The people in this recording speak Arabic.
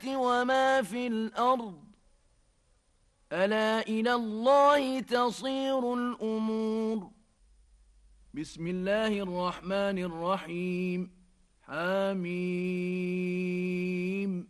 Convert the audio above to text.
وما في الأرض ألا إلى الله تصير الأمور. بسم الله الرحمن الرحيم. حميم.